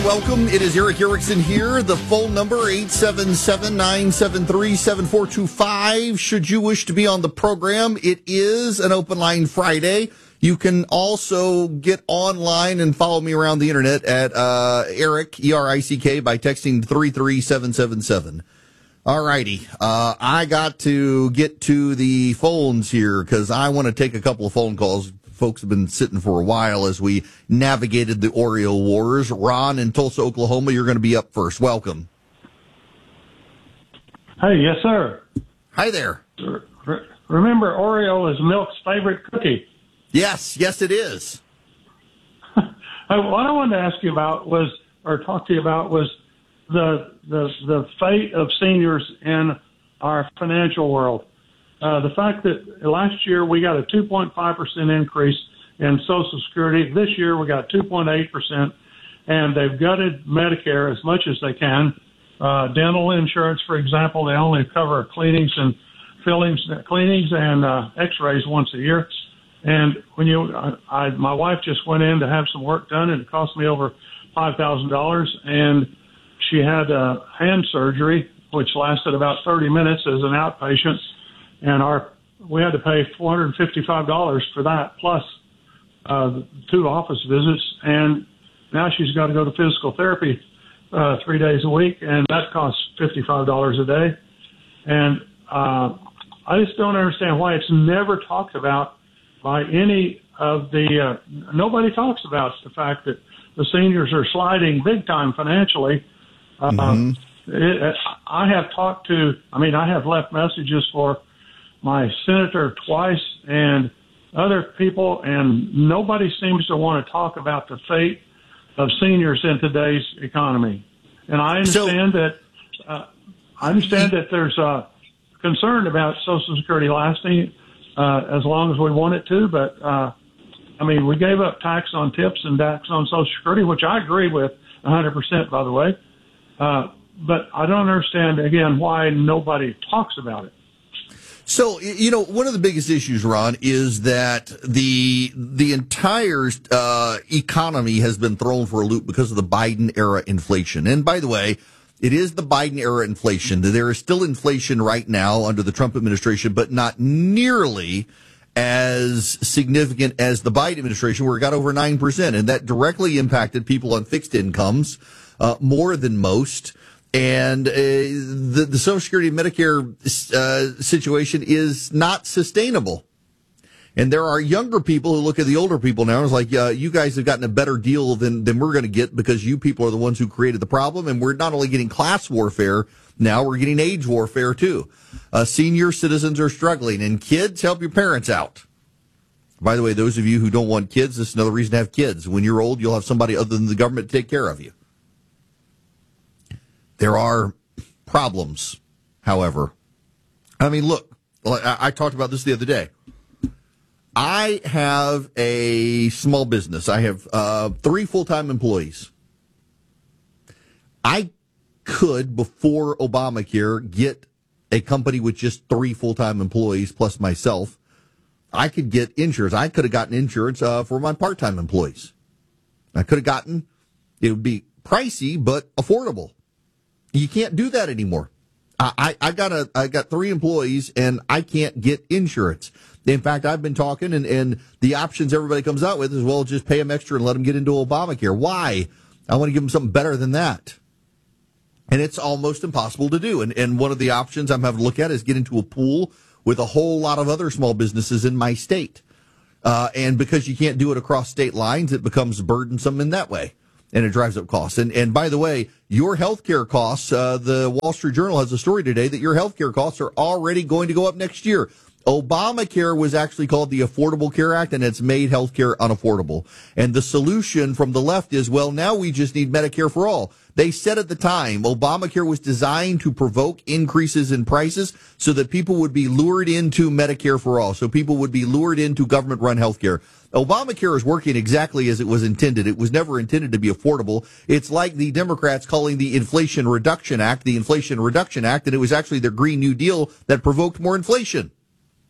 welcome. It is Eric Erickson here. The phone number, 877-973-7425. Should you wish to be on the program, it is an open line Friday. You can also get online and follow me around the internet at Eric, E-R-I-C-K, by texting 33777. All righty. I got to get to the phones here because I want to take a couple of phone calls. Folks have been sitting for a while as we navigated the Oreo wars. Ron in Tulsa, Oklahoma, you're going to be up first. Welcome. Hey, yes, sir. Hi there. Remember, Oreo is Milk's favorite cookie. Yes, it is. What I wanted to ask you about was, or talk to you about, was the fate of seniors in our financial world. The fact that last year we got a 2.5% increase in Social Security. This year we got 2.8%, and they've gutted Medicare as much as they can. Dental insurance, for example, they only cover cleanings and X-rays once a year. And when my wife just went in to have some work done, and it cost me over $5,000, and she had hand surgery, which lasted about 30 minutes as an outpatient. And we had to pay $455 for that, plus 2 office visits. And now she's got to go to physical therapy 3 days a week, and that costs $55 a day. And I just don't understand why it's never talked about by any of the nobody talks about the fact that the seniors are sliding big time financially. I have left messages for my senator twice and other people, and nobody seems to want to talk about the fate of seniors in today's economy. And I understand that there's concern about Social Security lasting as long as we want it to, but we gave up tax on tips and tax on Social Security, which I agree with 100%, by the way. But I don't understand, again, why nobody talks about it. So, one of the biggest issues, Ron, is that the entire economy has been thrown for a loop because of the Biden-era inflation. And by the way, it is the Biden-era inflation. There is still inflation right now under the Trump administration, but not nearly as significant as the Biden administration, where it got over 9%. And that directly impacted people on fixed incomes more than most. And the Social Security and Medicare situation is not sustainable. And there are younger people who look at the older people now and it's like, you guys have gotten a better deal than we're going to get because you people are the ones who created the problem. And we're not only getting class warfare now, we're getting age warfare too. Senior citizens are struggling, and kids, help your parents out. By the way, those of you who don't want kids, this is another reason to have kids. When you're old, you'll have somebody other than the government to take care of you. There are problems, however. Look, I talked about this the other day. I have a small business. I have 3 full-time employees. I could, before Obamacare, get a company with just 3 full-time employees plus myself. I could get insurance. I could have gotten insurance for my part-time employees. It would be pricey, but affordable. You can't do that anymore. I got 3 employees and I can't get insurance. In fact, I've been talking and the options everybody comes out with is, well, just pay them extra and let them get into Obamacare. Why? I want to give them something better than that. And it's almost impossible to do. And one of the options I'm having to look at is get into a pool with a whole lot of other small businesses in my state. And because you can't do it across state lines, it becomes burdensome in that way. And it drives up costs. And by the way, your healthcare costs, the Wall Street Journal has a story today that your healthcare costs are already going to go up next year. Obamacare was actually called the Affordable Care Act, and it's made healthcare unaffordable. And the solution from the left is, well, now we just need Medicare for all. They said at the time, Obamacare was designed to provoke increases in prices so that people would be lured into Medicare for all. So people would be lured into government-run healthcare. Obamacare is working exactly as it was intended. It was never intended to be affordable. It's like the Democrats calling the Inflation Reduction Act, and it was actually their Green New Deal that provoked more inflation.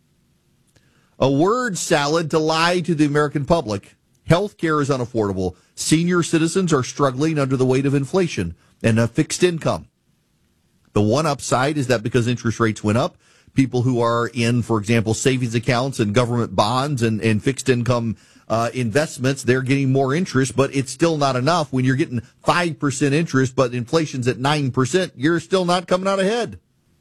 A word salad to lie to the American public. Health care is unaffordable. Senior citizens are struggling under the weight of inflation and a fixed income. The one upside is that because interest rates went up, people who are in, for example, savings accounts and government bonds and fixed income investments, they're getting more interest, but it's still not enough. When you're getting 5% interest, but inflation's at 9%, you're still not coming out ahead.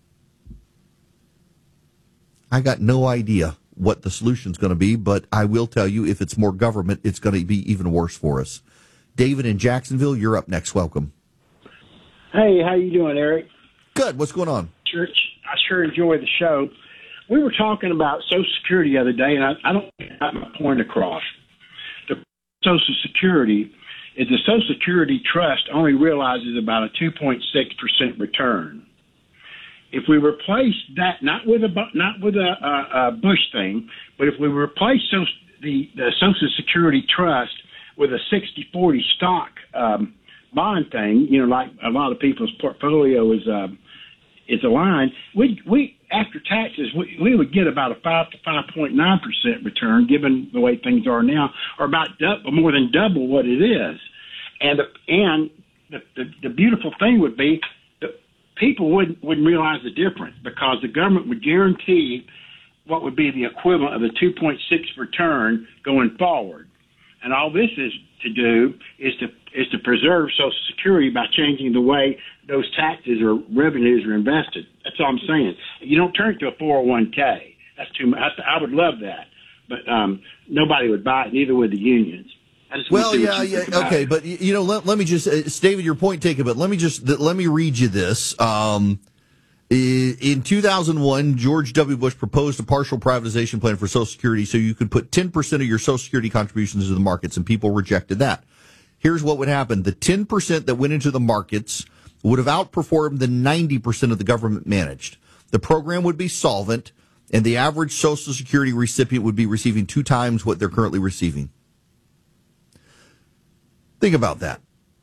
I got no idea what the solution's going to be, but I will tell you, if it's more government, it's going to be even worse for us. David in Jacksonville, you're up next. Welcome. Hey, how you doing, Eric? Good. What's going on? I sure enjoy the show. We were talking about Social Security the other day, and I don't get my point across. The Social Security is the Social Security Trust only realizes about a 2.6% return. If we replace that, not with a Bush thing, but if we replace the Social Security Trust with a 60-40 stock bond thing, like a lot of people's portfolio is aligned, we after taxes we would get about a 5 to 5.9% return, given the way things are now, or about more than double what it is. And the beautiful thing would be that people wouldn't realize the difference, because the government would guarantee what would be the equivalent of a 2.6 return going forward. And all this is to do is to preserve Social Security by changing the way those taxes or revenues are invested. That's all I'm saying. You don't turn it to a 401k. That's too much. I would love that, but nobody would buy it. Neither would the unions. Well, yeah, okay, but let me just, David, your point taken, but let me read you this. In 2001, George W. Bush proposed a partial privatization plan for Social Security so you could put 10% of your Social Security contributions into the markets, and people rejected that. Here's what would happen. The 10% that went into the markets would have outperformed the 90% of the government managed. The program would be solvent, and the average Social Security recipient would be receiving 2 times what they're currently receiving. Think about that.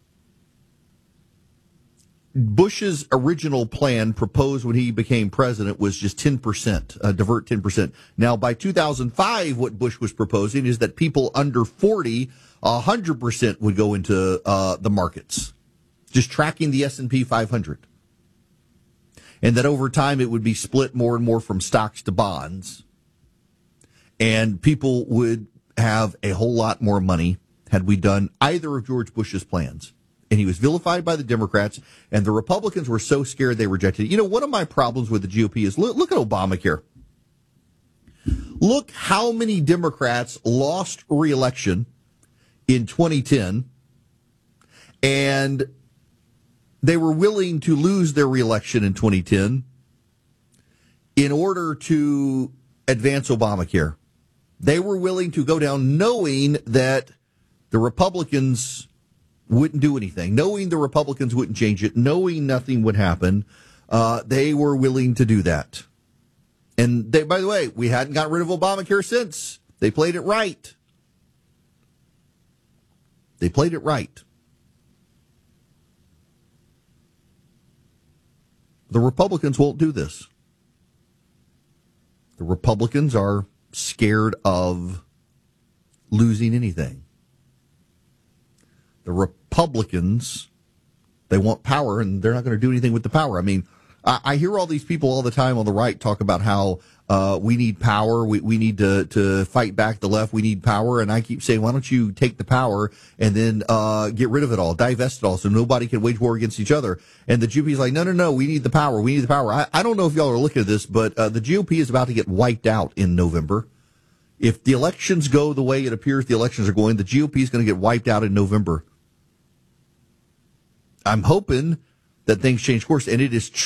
Bush's original plan proposed when he became president was just 10%, divert 10%. Now, by 2005, what Bush was proposing is that people under 40, 100% would go into the markets, just tracking the S&P 500. And that over time, it would be split more and more from stocks to bonds. And people would have a whole lot more money had we done either of George Bush's plans. And he was vilified by the Democrats, and the Republicans were so scared they rejected it. One of my problems with the GOP is look at Obamacare. Look how many Democrats lost re-election in 2010, and they were willing to lose their re-election in 2010 in order to advance Obamacare. They were willing to go down knowing that the Republicans wouldn't do anything, knowing the Republicans wouldn't change it, knowing nothing would happen. They were willing to do that. And they, by the way, we hadn't got rid of Obamacare since. They played it right. They played it right. The Republicans won't do this. The Republicans are scared of losing anything. The Republicans, they want power, and they're not going to do anything with the power. I mean, I hear all these people all the time on the right talk about how we need power, we need to fight back the left, we need power, and I keep saying, why don't you take the power and then get rid of it all, divest it all, so nobody can wage war against each other. And the GOP is like, no, we need the power, we need the power. I don't know if y'all are looking at this, but the GOP is about to get wiped out in November. If the elections go the way it appears the elections are going, the GOP is going to get wiped out in November. I'm hoping that things change course, and it is